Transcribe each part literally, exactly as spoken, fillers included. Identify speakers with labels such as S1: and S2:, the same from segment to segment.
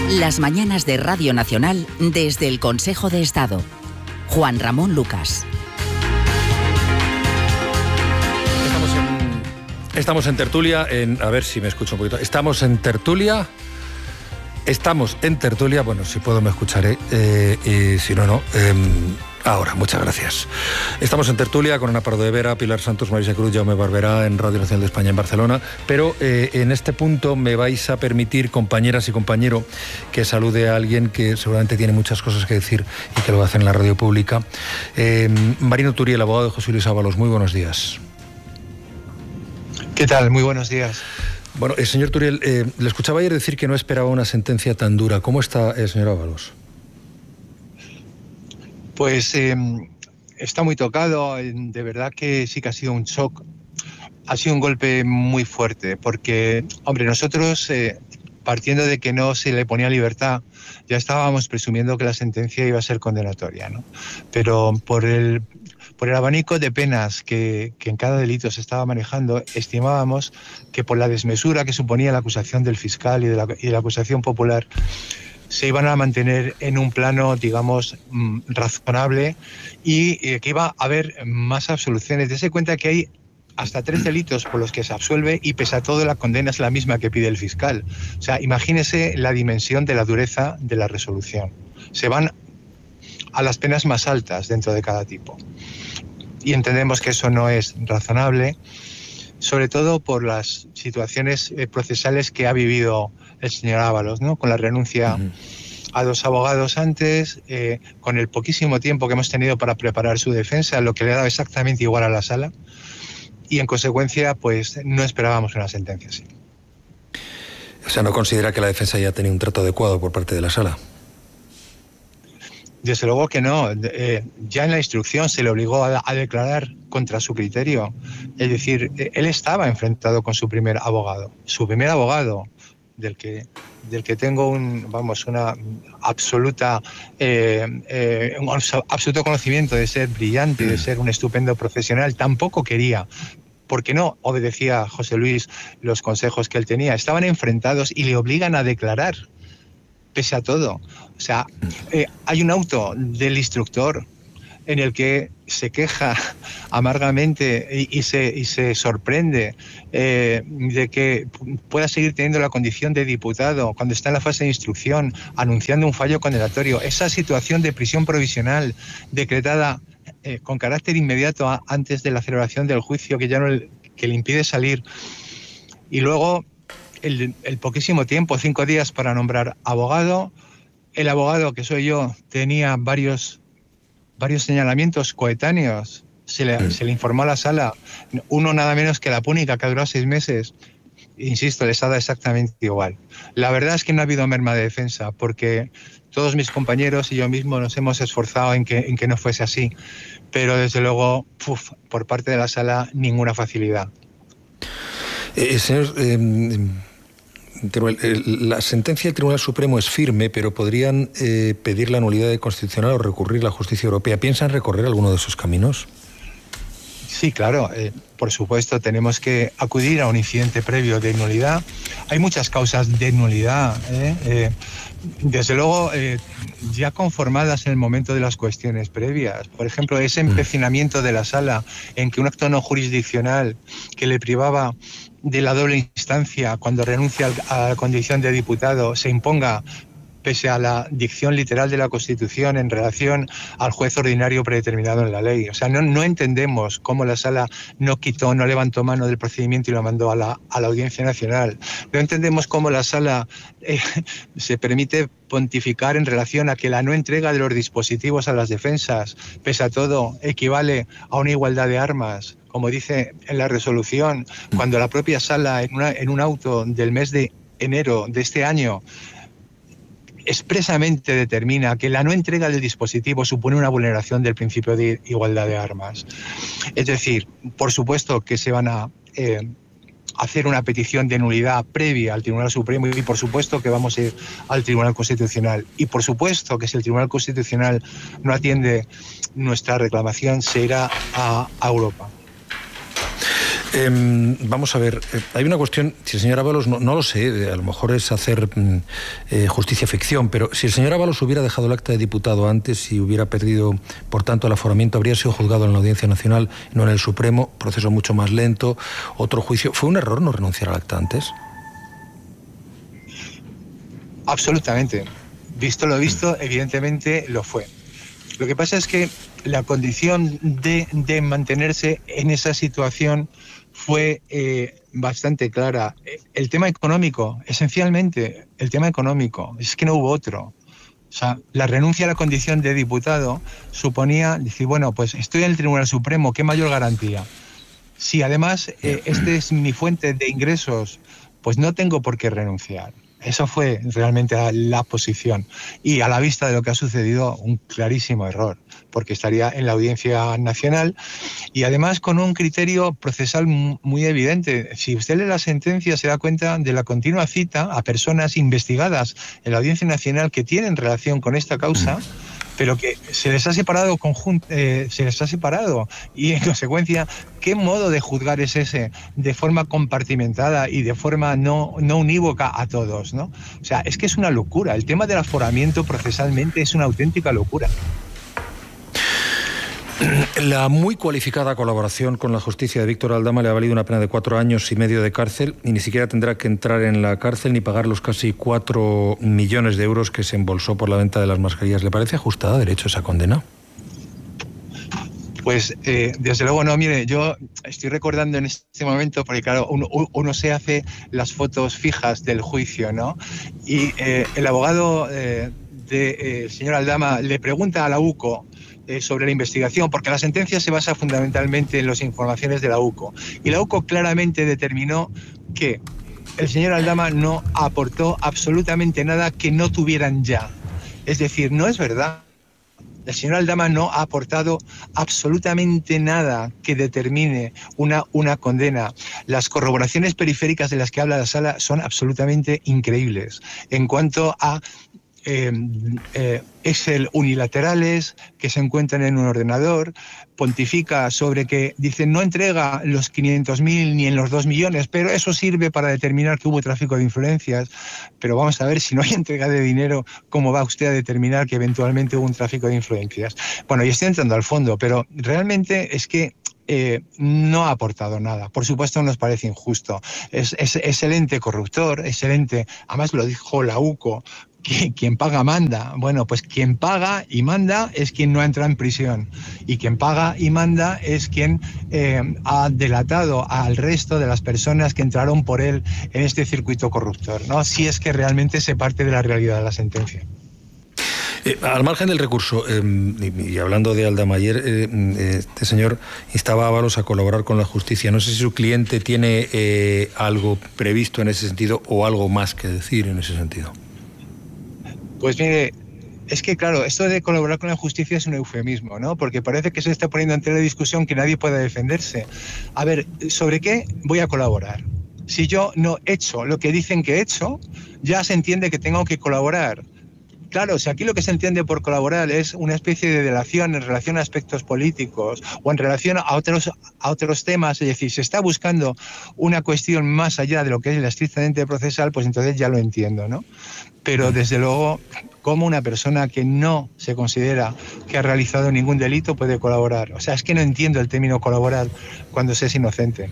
S1: Las mañanas de Radio Nacional desde el Consejo de Estado. Juan Ramón Lucas.
S2: Estamos en, estamos en tertulia, en, a ver si me escucho un poquito. Estamos en tertulia, estamos en tertulia, bueno, si puedo me escucharé, eh, y si no, no. Eh, Ahora, muchas gracias. Estamos en tertulia con Ana Pardo de Vera, Pilar Santos, Marisa Cruz, Jaume Barberá en Radio Nacional de España en Barcelona, pero eh, en este punto me vais a permitir, compañeras y compañero, que salude a alguien que seguramente tiene muchas cosas que decir y que lo va a hacer en la radio pública. Eh, Marino Turiel, abogado de José Luis Ábalos, muy buenos días.
S3: ¿Qué tal? Muy buenos días.
S2: Bueno, eh, señor Turiel, eh, le escuchaba ayer decir que no esperaba una sentencia tan dura. ¿Cómo está el eh, señor Ábalos?
S3: Pues eh, está muy tocado, de verdad que sí que ha sido un shock, ha sido un golpe muy fuerte, porque, hombre, nosotros, eh, partiendo de que no se le ponía libertad, ya estábamos presumiendo que la sentencia iba a ser condenatoria, ¿no? Pero por el, por el abanico de penas que, que en cada delito se estaba manejando, estimábamos que por la desmesura que suponía la acusación del fiscal y de la, y de la acusación popular, se iban a mantener en un plano, digamos, razonable y eh, que iba a haber más absoluciones. Dese cuenta que hay hasta tres delitos por los que se absuelve y pese a todo la condena es la misma que pide el fiscal. O sea, imagínese la dimensión de la dureza de la resolución. Se van a las penas más altas dentro de cada tipo. Y entendemos que eso no es razonable, sobre todo por las situaciones procesales que ha vivido el señor Ábalos, ¿no? Con la renuncia uh-huh. a dos abogados antes, eh, con el poquísimo tiempo que hemos tenido para preparar su defensa, lo que le ha dado exactamente igual a la sala, y en consecuencia, pues no esperábamos una sentencia así.
S2: O sea, ¿no considera que la defensa ya tenía un trato adecuado por parte de la sala?
S3: Desde luego que no. Eh, ya en la instrucción se le obligó a, a declarar contra su criterio. Es decir, él estaba enfrentado con su primer abogado. Su primer abogado, del que, del que tengo un, vamos, una absoluta, eh, eh, un absoluto conocimiento de ser brillante, de ser un estupendo profesional, tampoco quería, porque no obedecía a José Luis los consejos que él tenía. Estaban enfrentados y le obligan a declarar, pese a todo. O sea, eh, hay un auto del instructor en el que se queja amargamente y, y, se, y se sorprende eh, de que pueda seguir teniendo la condición de diputado cuando está en la fase de instrucción, anunciando un fallo condenatorio. Esa situación de prisión provisional decretada eh, con carácter inmediato a, antes de la celebración del juicio, que ya no le, que le impide salir. Y luego el, el poquísimo tiempo, cinco días para nombrar abogado. El abogado, que soy yo, tenía varios... varios señalamientos coetáneos, se le, sí. se le informó a la sala, uno nada menos que la púnica, que ha durado seis meses, insisto, les ha dado exactamente igual. La verdad es que no ha habido merma de defensa, porque todos mis compañeros y yo mismo nos hemos esforzado en que, en que no fuese así, pero desde luego, puf, por parte de la sala, ninguna facilidad.
S2: Eh, señor... Eh... La sentencia del Tribunal Supremo es firme, pero podrían eh, pedir la nulidad de constitucional o recurrir a la justicia europea. ¿Piensan recorrer alguno de esos caminos?
S3: Sí, claro. Eh, por supuesto, tenemos que acudir a un incidente previo de nulidad. Hay muchas causas de nulidad. ¿eh? Eh, desde luego, eh, ya conformadas en el momento de las cuestiones previas. Por ejemplo, ese empecinamiento de la sala en que un acto no jurisdiccional que le privaba de la doble instancia cuando renuncia a la condición de diputado se imponga pese a la dicción literal de la Constitución en relación al juez ordinario predeterminado en la ley. O sea, no, no entendemos cómo la sala no quitó, no levantó mano del procedimiento y lo mandó a la, a la Audiencia Nacional. No entendemos cómo la sala eh, se permite pontificar en relación a que la no entrega de los dispositivos a las defensas, pese a todo, equivale a una igualdad de armas, como dice en la resolución, cuando la propia sala, en, una, en un auto del mes de enero de este año, expresamente determina que la no entrega del dispositivo supone una vulneración del principio de igualdad de armas. Es decir, por supuesto que se van a eh, hacer una petición de nulidad previa al Tribunal Supremo y por supuesto que vamos a ir al Tribunal Constitucional. Y por supuesto que si el Tribunal Constitucional no atiende nuestra reclamación, se irá a, a Europa.
S2: Eh, vamos a ver, eh, hay una cuestión, si el señor Ábalos, no, no lo sé, eh, a lo mejor es hacer eh, justicia ficción, pero si el señor Ábalos hubiera dejado el acta de diputado antes y hubiera perdido, por tanto, el aforamiento, habría sido juzgado en la Audiencia Nacional, no en el Supremo, proceso mucho más lento, otro juicio. ¿Fue un error no renunciar al acta antes?
S3: Absolutamente. Visto lo visto, evidentemente lo fue. Lo que pasa es que la condición de, de mantenerse en esa situación fue eh, bastante clara. El tema económico, esencialmente, el tema económico, es que no hubo otro. O sea, la renuncia a la condición de diputado suponía decir, bueno, pues estoy en el Tribunal Supremo, ¿qué mayor garantía? Si además eh, esta es mi fuente de ingresos, pues no tengo por qué renunciar. Eso fue realmente la posición. Y a la vista de lo que ha sucedido, un clarísimo error, porque estaría en la Audiencia Nacional y además con un criterio procesal muy evidente. Si usted lee la sentencia se da cuenta de la continua cita a personas investigadas en la Audiencia Nacional que tienen relación con esta causa, pero que se les ha separado conjunt eh, se les ha separado y en consecuencia, ¿qué modo de juzgar es ese? De forma compartimentada y de forma no, no unívoca a todos, ¿no? O sea, es que es una locura. El tema del aforamiento procesalmente es una auténtica locura.
S2: La muy cualificada colaboración con la justicia de Víctor Aldama le ha valido una pena de cuatro años y medio de cárcel y ni siquiera tendrá que entrar en la cárcel ni pagar los casi cuatro millones de euros que se embolsó por la venta de las mascarillas. ¿Le parece ajustada a derecho esa condena?
S3: Pues eh, desde luego no, mire, yo estoy recordando en este momento, porque claro, uno, uno se hace las fotos fijas del juicio, ¿no? Y eh, el abogado eh, del eh, señor Aldama le pregunta a la U C O eh, sobre la investigación, porque la sentencia se basa fundamentalmente en las informaciones de la U C O. Y la U C O claramente determinó que el señor Aldama no aportó absolutamente nada que no tuvieran ya. Es decir, no es verdad. El señor Aldama no ha aportado absolutamente nada que determine una, una condena. Las corroboraciones periféricas de las que habla la sala son absolutamente increíbles. En cuanto a eh, eh, Excel unilaterales que se encuentran en un ordenador, pontifica sobre que, dice, no entrega los quinientos mil ni en los dos millones, pero eso sirve para determinar que hubo tráfico de influencias. Pero vamos a ver, si no hay entrega de dinero, ¿cómo va usted a determinar que eventualmente hubo un tráfico de influencias? Bueno, y estoy entrando al fondo, pero realmente es que Eh, no ha aportado nada. Por supuesto nos parece injusto. Es, es, es el ente corruptor, es el ente, además lo dijo la U C O, que quien paga manda. Bueno, pues quien paga y manda es quien no ha entrado en prisión. Y quien paga y manda es quien eh, ha delatado al resto de las personas que entraron por él en este circuito corruptor, ¿no? Si es que realmente se parte de la realidad de la sentencia.
S2: Eh, al margen del recurso, eh, y, y hablando de Aldama, ayer eh, este señor instaba a Ábalos a colaborar con la justicia. No sé si su cliente tiene eh, algo previsto en ese sentido o algo más que decir en ese sentido.
S3: Pues mire, es que claro, esto de colaborar con la justicia es un eufemismo, ¿no? Porque parece que se está poniendo ante la discusión que nadie pueda defenderse. A ver, ¿sobre qué voy a colaborar? Si yo no he hecho lo que dicen que he hecho, ya se entiende que tengo que colaborar. Claro, si aquí lo que se entiende por colaborar es una especie de delación en relación a aspectos políticos o en relación a otros, a otros temas, es decir, se está buscando una cuestión más allá de lo que es la estrictamente procesal, pues entonces ya lo entiendo, ¿no? Pero desde luego, ¿cómo una persona que no se considera que ha realizado ningún delito puede colaborar? O sea, es que no entiendo el término colaborar cuando se es inocente.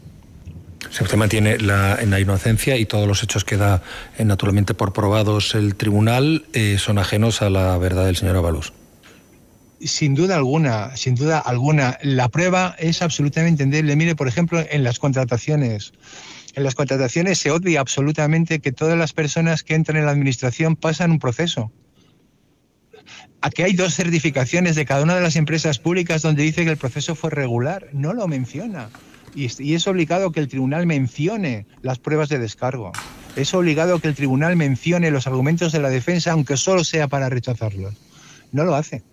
S2: Si usted mantiene la, en la inocencia y todos los hechos que da eh, naturalmente por probados el tribunal eh, son ajenos a la verdad del señor Ábalos.
S3: Sin duda alguna, sin duda alguna. La prueba es absolutamente endeble. Mire, por ejemplo, en las contrataciones. En las contrataciones se obvia absolutamente que todas las personas que entran en la administración pasan un proceso. Aquí hay dos certificaciones de cada una de las empresas públicas donde dice que el proceso fue regular. No lo menciona. Y es obligado que el tribunal mencione las pruebas de descargo. Es obligado que el tribunal mencione los argumentos de la defensa, aunque solo sea para rechazarlos. No lo hace.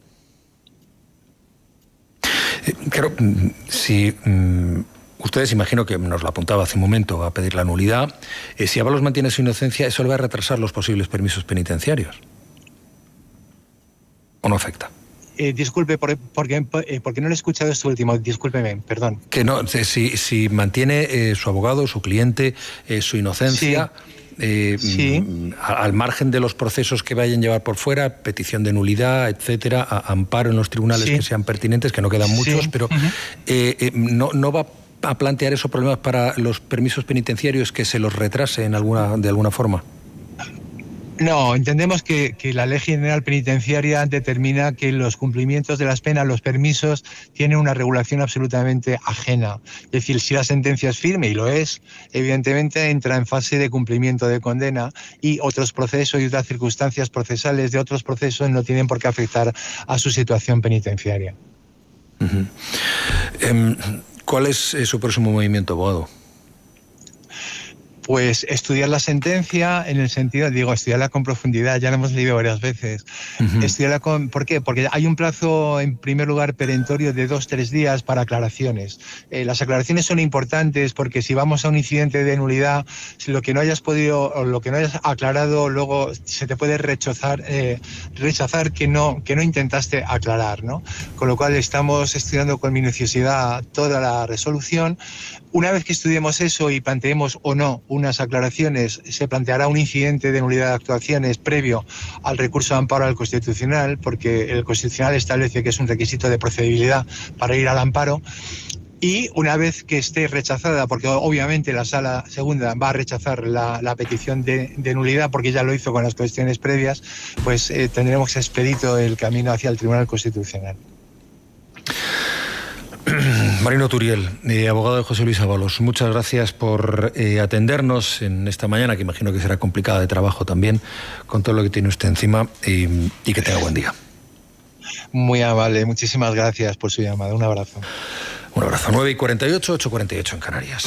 S2: Eh, claro, si um, ustedes, imagino que nos lo apuntaba hace un momento, va a pedir la nulidad. Eh, si Ábalos mantiene su inocencia, eso le va a retrasar los posibles permisos penitenciarios. ¿O no afecta?
S3: Eh, disculpe, por, porque, eh, porque no le he escuchado esto último, discúlpeme, perdón.
S2: Que no, si, si mantiene eh, su abogado, su cliente, eh, su inocencia... Sí. Eh,
S3: sí.
S2: al margen de los procesos que vayan a llevar por fuera, petición de nulidad, etcétera, a, amparo en los tribunales sí. que sean pertinentes, que no quedan muchos, sí. pero uh-huh. eh, eh, no, no va a plantear esos problemas para los permisos penitenciarios, que se los retrase en alguna, de alguna forma.
S3: No, entendemos que, que la Ley General Penitenciaria determina que los cumplimientos de las penas, los permisos, tienen una regulación absolutamente ajena. Es decir, si la sentencia es firme, y lo es, evidentemente entra en fase de cumplimiento de condena, y otros procesos y otras circunstancias procesales de otros procesos no tienen por qué afectar a su situación penitenciaria.
S2: Uh-huh. eh, ¿Cuál es eh, su próximo movimiento, abogado?
S3: Pues estudiar la sentencia en el sentido, digo, estudiarla con profundidad, ya la hemos leído varias veces. Uh-huh. Estudiarla con, ¿por qué? Porque hay un plazo, en primer lugar, perentorio de dos, tres días para aclaraciones. Eh, las aclaraciones son importantes porque si vamos a un incidente de nulidad, si lo que no hayas podido o lo que no hayas aclarado, luego se te puede rechazar, eh, rechazar que no, que no intentaste aclarar, ¿no? Con lo cual estamos estudiando con minuciosidad toda la resolución. Una vez que estudiemos eso y planteemos o no unas aclaraciones, se planteará un incidente de nulidad de actuaciones previo al recurso de amparo al Constitucional, porque el Constitucional establece que es un requisito de procedibilidad para ir al amparo. Y una vez que esté rechazada, porque obviamente la Sala Segunda va a rechazar la, la petición de, de nulidad, porque ya lo hizo con las cuestiones previas, pues eh, tendremos expedito el camino hacia el Tribunal Constitucional.
S2: Marino Turiel, eh, abogado de José Luis Ábalos, muchas gracias por eh, atendernos en esta mañana, que imagino que será complicada de trabajo también, con todo lo que tiene usted encima, y, y que tenga buen día.
S3: Muy amable, muchísimas gracias por su llamada. Un abrazo.
S2: Un abrazo. nueve y cuarenta y ocho, ocho y cuarenta y ocho en Canarias.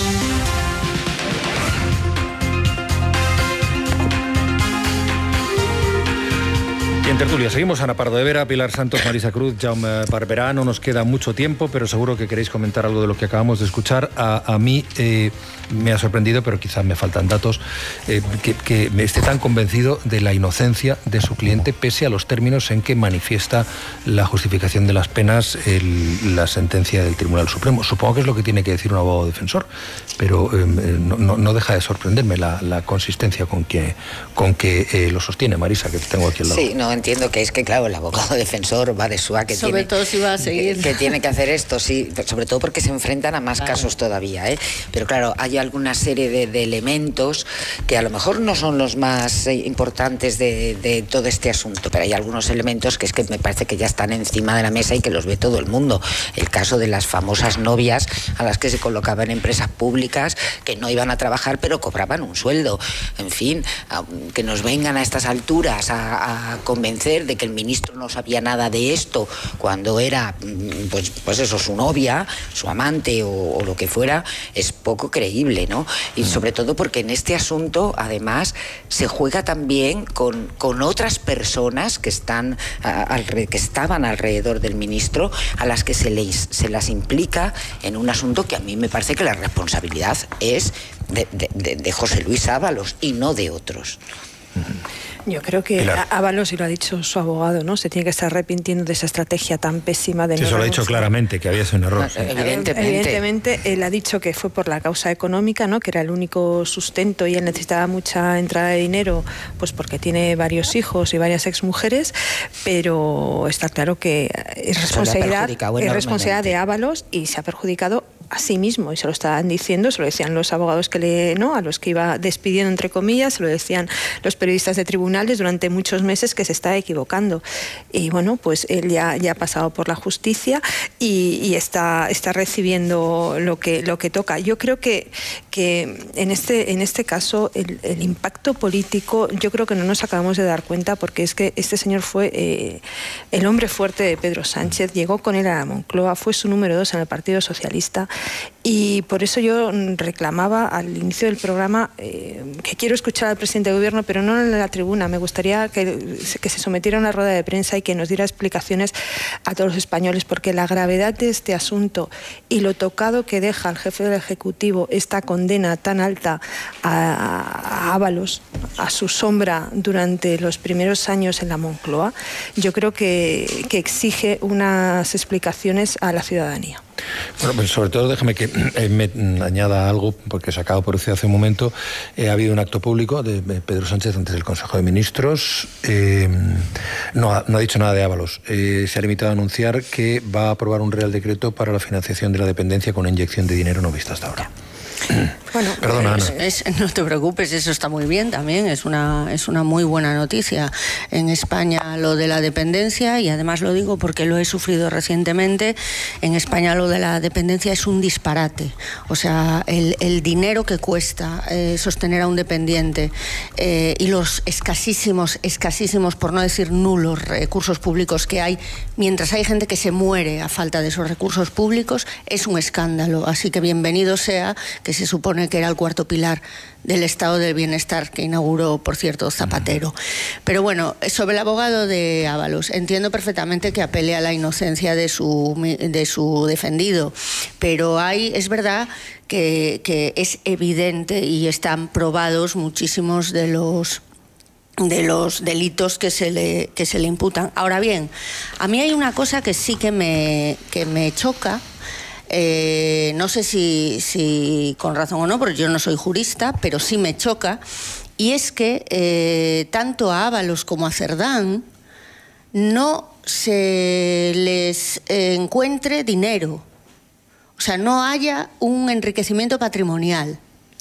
S2: En tertulia seguimos. Ana Pardo de Vera, Pilar Santos, Marisa Cruz, Jaume Barberá. No nos queda mucho tiempo, pero seguro que queréis comentar algo de lo que acabamos de escuchar. A, a mí eh, me ha sorprendido, pero quizás me faltan datos, eh, que, que me esté tan convencido de la inocencia de su cliente, pese a los términos en que manifiesta la justificación de las penas el, la sentencia del Tribunal Supremo. Supongo que es lo que tiene que decir un abogado defensor, pero eh, no, no, no deja de sorprenderme la, la consistencia con que, con que eh, lo sostiene. Marisa, que te tengo aquí al lado.
S4: Sí, no entiendo que es que, claro, el abogado defensor va de suá que
S5: sobre
S4: tiene,
S5: todo si va a seguir
S4: que, que tiene que hacer esto, sí, sobre todo porque se enfrentan a más claro. casos todavía, ¿eh? Pero claro, hay alguna serie de, de elementos que a lo mejor no son los más eh, importantes de, de todo este asunto, pero hay algunos elementos que es que me parece que ya están encima de la mesa y que los ve todo el mundo. El caso de las famosas novias a las que se colocaban en empresas públicas que no iban a trabajar pero cobraban un sueldo. En fin, a, que nos vengan a estas alturas a, a convencer de que el ministro no sabía nada de esto cuando era, pues, pues eso, su novia, su amante o, o lo que fuera, es poco creíble, ¿no? Y sobre todo porque en este asunto, además, se juega también con, con otras personas que están a, al, que estaban alrededor del ministro, a las que se les se las implica en un asunto que a mí me parece que la responsabilidad es de, de, de, de José Luis Ábalos y no de otros.
S6: Yo creo que Ábalos, y lo ha dicho su abogado, ¿no? Se tiene que estar arrepintiendo de esa estrategia tan pésima de
S2: sí,
S6: no
S2: eso lo ha dicho claramente, que había sido un error.
S4: Sí. Evidentemente.
S6: Evidentemente, él ha dicho que fue por la causa económica, ¿no? Que era el único sustento y él necesitaba mucha entrada de dinero, pues porque tiene varios hijos y varias exmujeres, pero está claro que es responsabilidad, es responsabilidad de Ábalos y se ha perjudicado a sí mismo, y se lo estaban diciendo, se lo decían los abogados que le, ¿no? a los que iba despidiendo, entre comillas, se lo decían los periodistas de tribunales durante muchos meses, que se está equivocando. Y bueno, pues él ya, ya ha pasado por la justicia y, y está, está recibiendo lo que, lo que toca. Yo creo que, que en, este, en este caso el, el impacto político, yo creo que no nos acabamos de dar cuenta, porque es que este señor fue eh, el hombre fuerte de Pedro Sánchez, llegó con él a la Moncloa, fue su número dos en el Partido Socialista, Y por eso yo reclamaba al inicio del programa eh, que quiero escuchar al presidente de gobierno, pero no en la tribuna. Me gustaría que, que se sometiera a una rueda de prensa y que nos diera explicaciones a todos los españoles, porque la gravedad de este asunto y lo tocado que deja al jefe del Ejecutivo esta condena tan alta a, a Ábalos, a su sombra durante los primeros años en la Moncloa, yo creo que, que exige unas explicaciones a la ciudadanía.
S2: Bueno, pues sobre todo déjeme que eh, me añada algo, porque se acaba por decir hace un momento. Eh, ha habido un acto público de Pedro Sánchez antes del Consejo de Ministros. Eh, no, ha, no ha dicho nada de Ábalos. Eh, se ha limitado a anunciar que va a aprobar un Real Decreto para la financiación de la dependencia con una inyección de dinero no vista hasta ahora.
S5: Bueno,
S2: Perdona, Ana.
S5: Es, es, no te preocupes, eso está muy bien también, es una, es una muy buena noticia. En España lo de la dependencia, y además lo digo porque lo he sufrido recientemente, en España lo de la dependencia es un disparate. O sea, el, el dinero que cuesta eh, sostener a un dependiente eh, y los escasísimos, escasísimos, por no decir nulos, recursos públicos que hay, mientras hay gente que se muere a falta de esos recursos públicos, es un escándalo. Así que bienvenido sea, que se supone que era el cuarto pilar del estado del bienestar que inauguró, por cierto, Zapatero. Pero bueno, sobre el abogado de Ábalos, entiendo perfectamente que apele a la inocencia de su, de su defendido, pero hay, es verdad que, que es evidente y están probados muchísimos de los de los delitos que se le que se le imputan. Ahora bien, a mí hay una cosa que sí que me que me choca. Eh, no sé si, si con razón o no, porque yo no soy jurista, pero sí me choca, y es que eh, tanto a Ábalos como a Cerdán no se les eh, encuentre dinero, o sea, no haya un enriquecimiento patrimonial.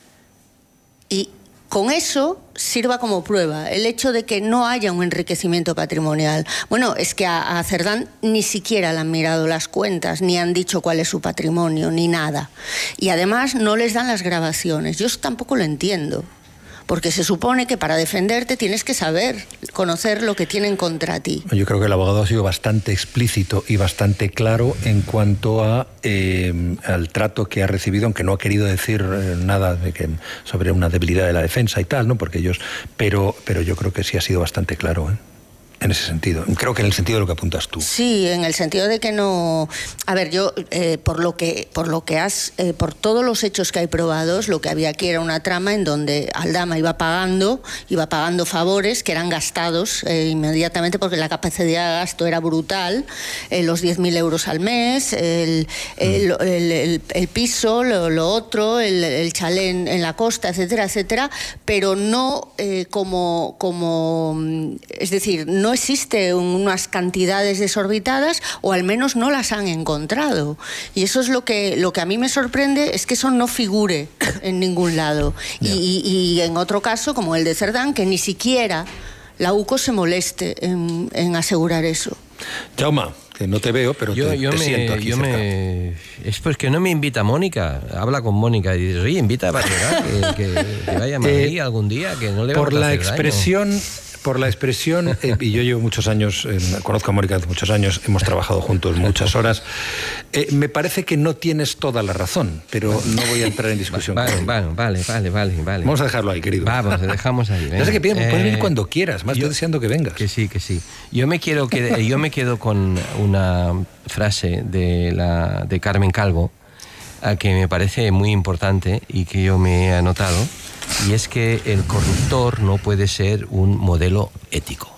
S5: Y con eso sirva como prueba el hecho de que no haya un enriquecimiento patrimonial. Bueno, es que a, a Cerdán ni siquiera le han mirado las cuentas, ni han dicho cuál es su patrimonio, ni nada. Y además no les dan las grabaciones. Yo eso tampoco lo entiendo, porque se supone que para defenderte tienes que saber, conocer lo que tienen contra ti.
S2: Yo creo que el abogado ha sido bastante explícito y bastante claro en cuanto a eh, al trato que ha recibido, aunque no ha querido decir eh, nada de que, sobre una debilidad de la defensa y tal, ¿no? Porque ellos, pero, pero yo creo que sí ha sido bastante claro, ¿eh? En ese sentido. Creo que en el sentido de lo que apuntas tú.
S5: Sí, en el sentido de que no... A ver, yo, eh, por lo que por lo que has... Eh, por todos los hechos que hay probados, lo que había aquí era una trama en donde Aldama iba pagando, iba pagando favores que eran gastados eh, inmediatamente, porque la capacidad de gasto era brutal, eh, los diez mil euros al mes, el, el, el, el, el piso, lo, lo otro, el, el chalet en, en la costa, etcétera, etcétera, pero no eh, como, como... Es decir, no No existe unas cantidades desorbitadas, o al menos no las han encontrado. Y eso es lo que, lo que a mí me sorprende, es que eso no figure en ningún lado. Yeah. Y, y en otro caso, como el de Cerdán, que ni siquiera la U C O se moleste en, en asegurar eso.
S2: Jaume, que no te veo, pero
S7: yo,
S2: te,
S7: yo
S2: te
S7: me,
S2: siento aquí
S7: yo
S2: cerca.
S7: Me... Es pues que no me invita Mónica. Habla con Mónica y dices, oye, invita a Barrera, que, que, que vaya a Madrid eh, algún día, que no le va a
S2: Por la
S7: hacer
S2: expresión...
S7: daño.
S2: Por la expresión, eh, y yo llevo muchos años, eh, conozco a Mónica hace muchos años, hemos trabajado juntos muchas horas, eh, me parece que no tienes toda la razón, pero no voy a entrar en discusión.
S7: Vale, vale, vale, vale, vale, vale.
S2: Vamos a dejarlo ahí, querido.
S7: Vamos, dejamos ahí. Venga.
S2: Ya sé que puedes
S7: eh,
S2: venir cuando quieras, más yo, estoy deseando que vengas.
S7: Que sí, que sí. Yo me quiero que, yo me quedo con una frase de, la, de Carmen Calvo, a que me parece muy importante y que yo me he anotado. Y es que el corruptor no puede ser un modelo ético.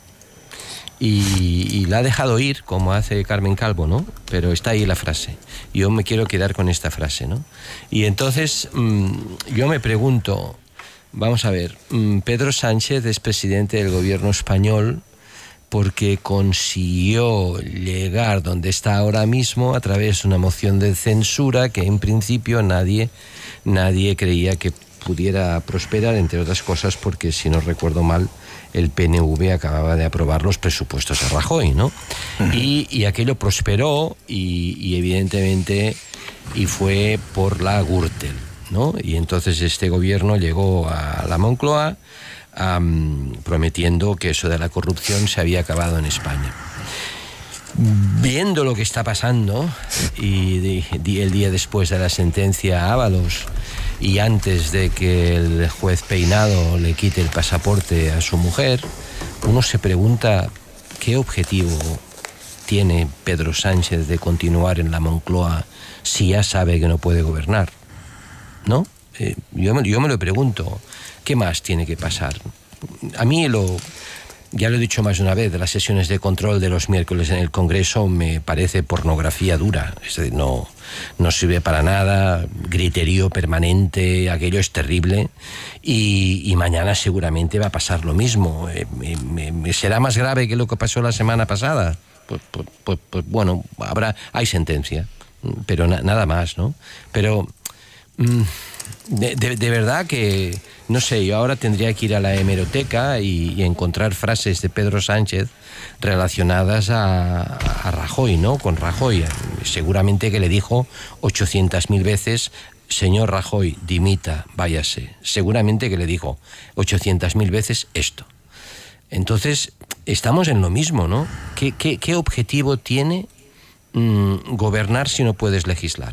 S7: Y, y la ha dejado ir, como hace Carmen Calvo, ¿no? Pero está ahí la frase. Yo me quiero quedar con esta frase, ¿no? Y entonces mmm, yo me pregunto, vamos a ver, mmm, Pedro Sánchez es presidente del gobierno español porque consiguió llegar donde está ahora mismo a través de una moción de censura que en principio nadie, nadie creía que pudiera prosperar, entre otras cosas porque, si no recuerdo mal, el P N V acababa de aprobar los presupuestos a Rajoy, ¿no? Uh-huh. y, y aquello prosperó y, y evidentemente y fue por la Gürtel, ¿no? Y entonces este gobierno llegó a la Moncloa um, prometiendo que eso de la corrupción se había acabado en España. Viendo lo que está pasando y de, el día después de la sentencia a Ábalos y antes de que el juez Peinado le quite el pasaporte a su mujer, uno se pregunta qué objetivo tiene Pedro Sánchez de continuar en la Moncloa si ya sabe que no puede gobernar, ¿no? Eh, yo, me, yo me lo pregunto, ¿qué más tiene que pasar? A mí lo... Ya lo he dicho más de una vez, las sesiones de control de los miércoles en el Congreso me parece pornografía dura. Es decir, no, no sirve para nada, griterío permanente, aquello es terrible. Y, y mañana seguramente va a pasar lo mismo. Eh, me, me, ¿Será más grave que lo que pasó la semana pasada? Pues, pues, pues, pues bueno, habrá, hay sentencia, pero na, nada más, ¿no? Pero... Mmm, De, de, de verdad que, no sé, yo ahora tendría que ir a la hemeroteca y, y encontrar frases de Pedro Sánchez relacionadas a, a Rajoy, ¿no? Con Rajoy. Seguramente que le dijo ochocientas mil veces, señor Rajoy, dimita, váyase. Seguramente que le dijo ochocientas mil veces esto. Entonces, estamos en lo mismo, ¿no? ¿Qué, qué, qué objetivo tiene mmm, gobernar si no puedes legislar?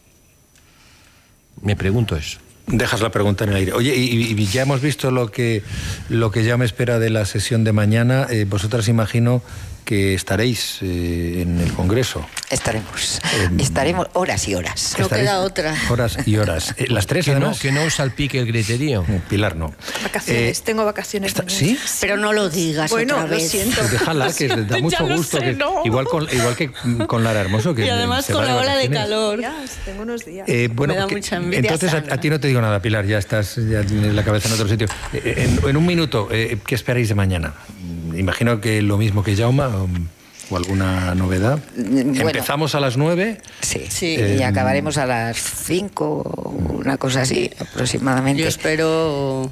S7: Me pregunto eso.
S2: Dejas la pregunta en el aire. Oye, y, y ya hemos visto lo que, lo que ya me espera de la sesión de mañana. Eh, vosotras imagino que estaréis eh, en el Congreso.
S4: Estaremos. Eh, Estaremos horas y horas.
S5: No queda otra.
S2: Horas y horas. Eh, las tres,
S7: que
S2: además.
S7: No, que no os salpique el griterío.
S2: Pilar, no.
S6: Vacaciones, eh, tengo vacaciones.
S2: Está, ¿Sí?
S5: Pero no lo digas
S6: bueno,
S5: otra vez.
S6: Lo siento.
S2: Pues déjala, que da mucho gusto.
S6: Sé,
S2: que,
S6: no.
S2: igual, con, igual que con Lara Hermoso. Que
S5: y además con la ola de calor.
S6: Días, tengo unos días.
S2: Eh, bueno,
S5: Me da
S2: que,
S5: mucha envidia.
S2: Entonces a, a ti no te digo nada, Pilar, ya estás ya tienes la cabeza en otro sitio. Eh, en, en un minuto, eh, ¿qué esperáis de mañana? Imagino que lo mismo que Jaume... Um, ¿O alguna novedad? Bueno, ¿empezamos a las nueve?
S4: Sí, sí eh, y acabaremos a las cinco, una cosa así aproximadamente.
S5: Yo espero...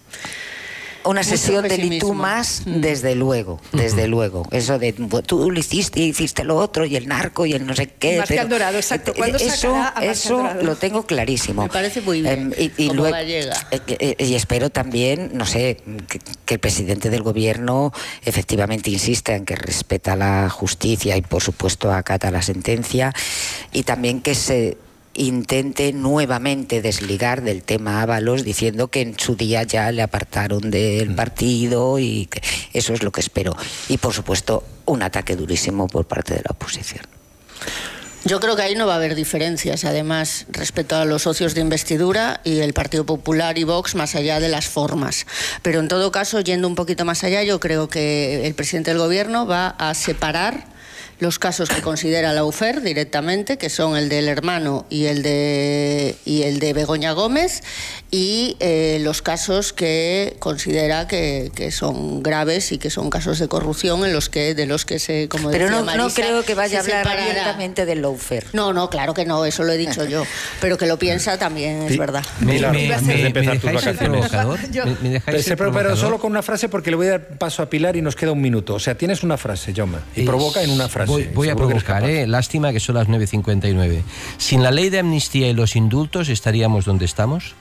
S4: Una sesión de Ni tú más, desde luego, desde uh-huh. luego. Eso de tú lo hiciste, hiciste lo otro, y el narco, y el no sé qué.
S6: Marcial Dorado, exacto. ¿Cuándo
S4: eso
S6: a
S4: eso lo tengo clarísimo.
S5: Me parece muy bien.
S4: Eh, y, y,
S5: como
S4: luego,
S5: gallega.
S4: Eh, y espero también, no sé, que, que el presidente del gobierno efectivamente insista en que respeta la justicia y, por supuesto, acata la sentencia, y también que se intente nuevamente desligar del tema Ábalos, diciendo que en su día ya le apartaron del partido, y que eso es lo que espero. Y por supuesto un ataque durísimo por parte de la oposición.
S5: Yo creo que ahí no va a haber diferencias, además, respecto a los socios de investidura y el Partido Popular y Vox, más allá de las formas. Pero en todo caso, yendo un poquito más allá, yo creo que el presidente del gobierno va a separar los casos que considera la UFER directamente, que son el del hermano y el de y el de Begoña Gómez, y eh, los casos que considera que, que son graves y que son casos de corrupción en los que de los que se, como
S4: pero
S5: decía
S4: no,
S5: Marisa,
S4: no creo que vaya a hablar
S5: separará
S4: abiertamente del lawfare.
S5: No, no, claro que no, eso lo he dicho yo, pero que lo piensa también es
S2: sí.
S5: verdad.
S7: Me,
S2: Pilar,
S7: me,
S2: antes de empezar tus vacaciones.
S7: ¿Me, me dejáis
S2: pero, pero, pero solo con una frase, porque le voy a dar paso a Pilar y nos queda un minuto. O sea, tienes una frase, Jaume, y es, provoca en una frase.
S7: Voy, voy a provocar, eh, lástima que son las nueve cincuenta y nueve. Sin la ley de amnistía y los indultos, ¿estaríamos donde estamos?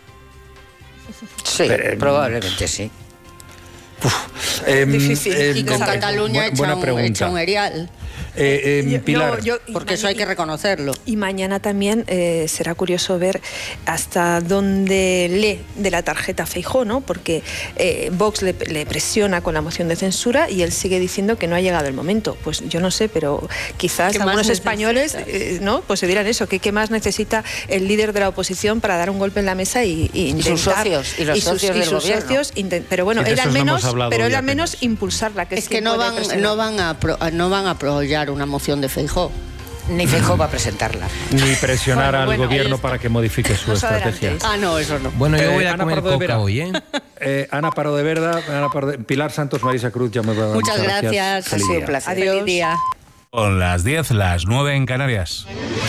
S4: Sí, pero, probablemente sí.
S2: Uf, eh,
S5: difícil.
S2: Eh,
S5: y con
S2: eh,
S5: Cataluña
S2: eh, buena
S5: echa un, echa un erial.
S2: Eh, eh, Pilar.
S6: No, yo,
S5: porque eso hay que reconocerlo.
S6: Y mañana también eh, será curioso ver hasta dónde lee de la tarjeta Feijóo, ¿no? Porque eh, Vox le, le presiona con la moción de censura y él sigue diciendo que no ha llegado el momento. Pues yo no sé, pero quizás algunos españoles eh, no, pues se dirán eso, que qué más necesita el líder de la oposición para dar un golpe en la mesa y, y intentar...
S4: Y sus socios, y los y sus, socios del y sus gobierno. Socios, intent, pero bueno, él al menos, no pero él al menos impulsarla. Que
S5: es que no van, no van a pro, no van a apoyar una moción de Feijóo.
S4: Ni Feijóo va a presentarla.
S2: Ni presionar bueno, al bueno, gobierno para que modifique su
S6: Nos
S2: estrategia.
S6: Adelantes.
S5: Ah, no, eso no.
S7: Bueno, yo voy
S2: eh,
S7: a
S2: Ana
S7: comer
S2: Pardo
S7: coca hoy, ¿eh?
S2: eh Ana Pardo de Verda, Ana Pardo de... Pilar Santos, Marisa Cruz, ya me voy a dar.
S5: Muchas, muchas gracias.
S4: gracias. Ha sido un placer.
S5: Adiós. Feliz día.
S8: Con las diez, las nueve en Canarias.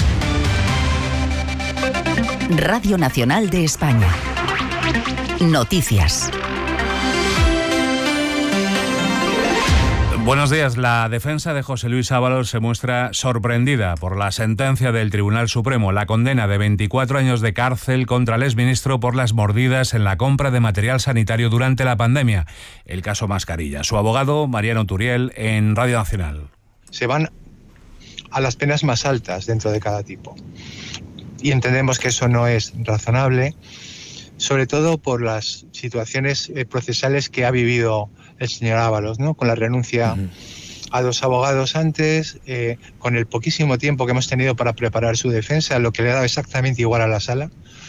S1: Radio Nacional de España. Noticias.
S8: Buenos días. La defensa de José Luis Ábalos se muestra sorprendida por la sentencia del Tribunal Supremo, la condena de veinticuatro años de cárcel contra el exministro por las mordidas en la compra de material sanitario durante la pandemia, el caso Mascarilla. Su abogado, Mariano Turiel, en Radio Nacional.
S3: Se van a las penas más altas dentro de cada tipo. Y entendemos que eso no es razonable, sobre todo por las situaciones eh, procesales que ha vivido el señor Ábalos, ¿no? Con la renuncia uh-huh. a dos abogados antes, eh, con el poquísimo tiempo que hemos tenido para preparar su defensa, lo que le ha dado exactamente igual a la sala.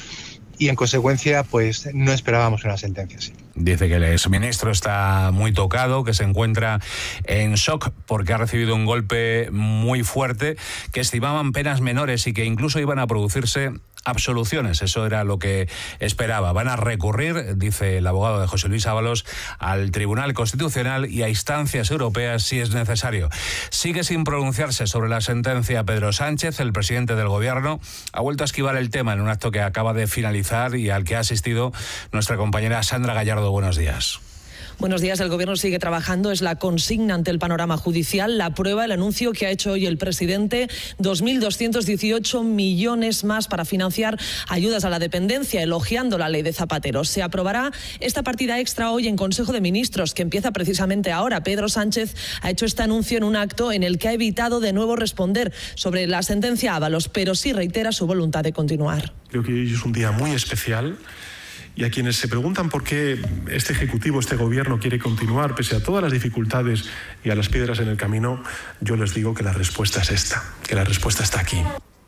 S3: Y en consecuencia, pues no esperábamos una sentencia así.
S8: Dice que el exministro está muy tocado, que se encuentra en shock porque ha recibido un golpe muy fuerte, que estimaban penas menores y que incluso iban a producirse absoluciones. Eso era lo que esperaba. Van a recurrir, dice el abogado de José Luis Ábalos, al Tribunal Constitucional y a instancias europeas si es necesario. Sigue sin pronunciarse sobre la sentencia Pedro Sánchez. El presidente del Gobierno ha vuelto a esquivar el tema en un acto que acaba de finalizar y al que ha asistido nuestra compañera Sandra Gallardo. Buenos días.
S9: Buenos días. El Gobierno sigue trabajando. Es la consigna ante el panorama judicial. La prueba, el anuncio que ha hecho hoy el presidente. dos mil doscientos dieciocho millones más para financiar ayudas a la dependencia, elogiando la ley de Zapatero. Se aprobará esta partida extra hoy en Consejo de Ministros, que empieza precisamente ahora. Pedro Sánchez ha hecho este anuncio en un acto en el que ha evitado de nuevo responder sobre la sentencia Ábalos, pero sí reitera su voluntad de continuar.
S10: Creo que hoy es un día muy especial. Y a quienes se preguntan por qué este Ejecutivo, este Gobierno quiere continuar pese a todas las dificultades y a las piedras en el camino, yo les digo que la respuesta es esta, que la respuesta está aquí.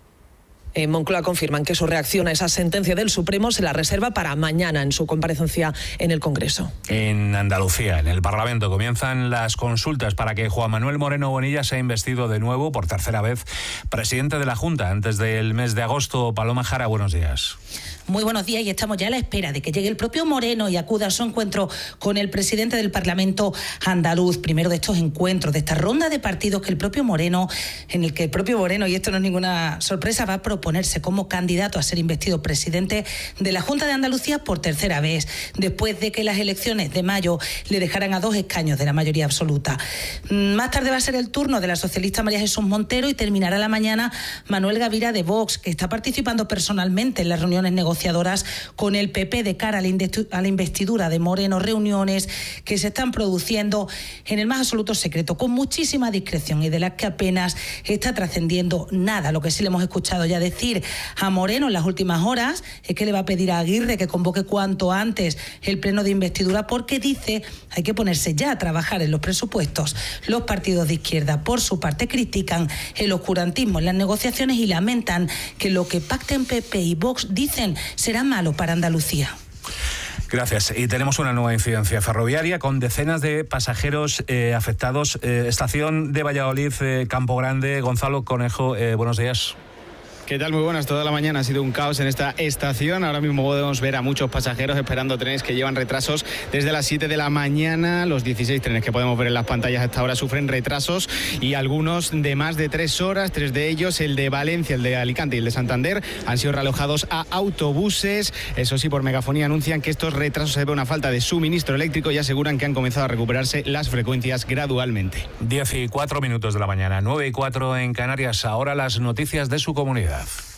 S9: En Moncloa confirman que su reacción a esa sentencia del Supremo se la reserva para mañana en su comparecencia en el Congreso.
S8: En Andalucía, en el Parlamento, comienzan las consultas para que Juan Manuel Moreno Bonilla sea investido de nuevo por tercera vez presidente de la Junta antes del mes de agosto. Paloma Jara, buenos días.
S11: Muy buenos días, y estamos ya a la espera de que llegue el propio Moreno y acuda a su encuentro con el presidente del Parlamento andaluz. Primero de estos encuentros, de esta ronda de partidos que el propio Moreno, en el que el propio Moreno, y esto no es ninguna sorpresa, va a proponerse como candidato a ser investido presidente de la Junta de Andalucía por tercera vez, después de que las elecciones de mayo le dejaran a dos escaños de la mayoría absoluta. Más tarde va a ser el turno de la socialista María Jesús Montero y terminará la mañana Manuel Gavira de Vox, que está participando personalmente en las reuniones negociadoras con el P P de cara a la investidura de Moreno, reuniones que se están produciendo en el más absoluto secreto, con muchísima discreción y de las que apenas está trascendiendo nada. Lo que sí le hemos escuchado ya decir a Moreno en las últimas horas es que le va a pedir a Aguirre que convoque cuanto antes el pleno de investidura, porque dice hay que ponerse ya a trabajar en los presupuestos. Los partidos de izquierda, por su parte, critican el oscurantismo en las negociaciones y lamentan que lo que pacten P P y Vox, dicen, será malo para Andalucía.
S8: Gracias. Y tenemos una nueva incidencia ferroviaria con decenas de pasajeros eh, afectados. Eh, estación de Valladolid, eh, Campo Grande. Gonzalo Conejo, eh, buenos días.
S12: ¿Qué tal? Muy buenas. Toda la mañana ha sido un caos en esta estación. Ahora mismo podemos ver a muchos pasajeros esperando trenes que llevan retrasos desde las siete de la mañana. Los dieciséis trenes que podemos ver en las pantallas hasta ahora sufren retrasos, y algunos de más de tres horas. Tres de ellos, el de Valencia, el de Alicante y el de Santander, han sido realojados a autobuses. Eso sí, por megafonía anuncian que estos retrasos se deben a una falta de suministro eléctrico y aseguran que han comenzado a recuperarse las frecuencias gradualmente.
S8: diez y cuatro minutos de la mañana, nueve y cuatro en Canarias. Ahora las noticias de su comunidad.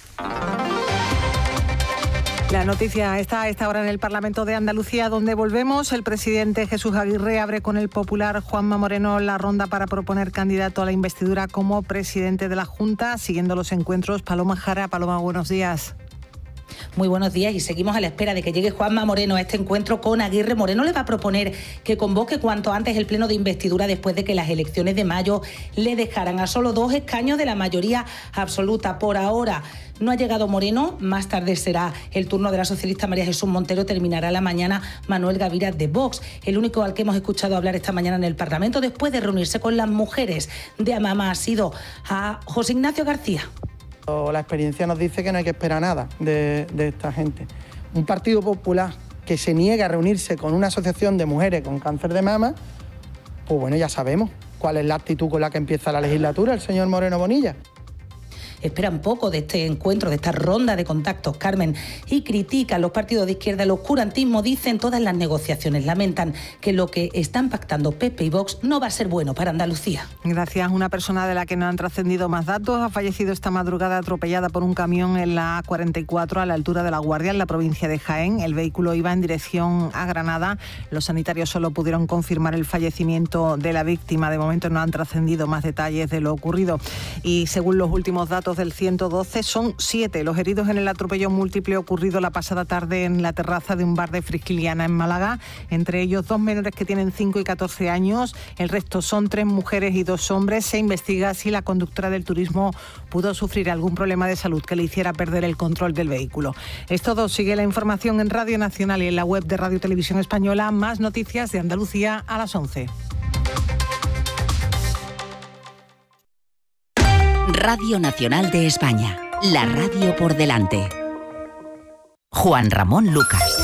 S13: La noticia está a esta hora en el Parlamento de Andalucía, donde volvemos. El presidente Jesús Aguirre abre con el popular Juanma Moreno la ronda para proponer candidato a la investidura como presidente de la Junta, siguiendo los encuentros. Paloma Jara. Paloma, buenos días.
S11: Muy buenos días, y seguimos a la espera de que llegue Juanma Moreno a este encuentro con Aguirre. Moreno le va a proponer que convoque cuanto antes el pleno de investidura después de que las elecciones de mayo le dejaran a solo dos escaños de la mayoría absoluta. Por ahora no ha llegado Moreno, más tarde será el turno de la socialista María Jesús Montero, terminará la mañana Manuel Gavira de Vox, el único al que hemos escuchado hablar esta mañana en el Parlamento después de reunirse con las mujeres de Amama ha sido a José Ignacio García.
S14: La experiencia nos dice que no hay que esperar nada de, de esta gente. Un Partido Popular que se niega a reunirse con una asociación de mujeres con cáncer de mama, pues bueno, ya sabemos cuál es la actitud con la que empieza la legislatura el señor Moreno Bonilla.
S11: esperan poco de este encuentro, de esta ronda de contactos, Carmen, y critican los partidos de izquierda el oscurantismo, dicen todas las negociaciones, lamentan que lo que están pactando P P y Vox no va a ser bueno para Andalucía.
S13: Gracias. Una persona de la que no han trascendido más datos ha fallecido esta madrugada atropellada por un camión en la A cuarenta y cuatro a la altura de La Guardia, en la provincia de Jaén. El vehículo iba en dirección a Granada. Los sanitarios solo pudieron confirmar el fallecimiento de la víctima. De momento no han trascendido más detalles de lo ocurrido. Y según los últimos datos del ciento doce, son siete los heridos en el atropello múltiple ocurrido la pasada tarde en la terraza de un bar de Frisquiliana en Málaga. Entre ellos dos menores que tienen cinco y catorce años. El resto son tres mujeres y dos hombres. Se investiga si la conductora del turismo pudo sufrir algún problema de salud que le hiciera perder el control del vehículo. Es todo. Sigue la información en Radio Nacional y en la web de Radio Televisión Española. Más noticias de Andalucía a las once.
S1: Radio Nacional de España. La radio por delante. Juan Ramón Lucas.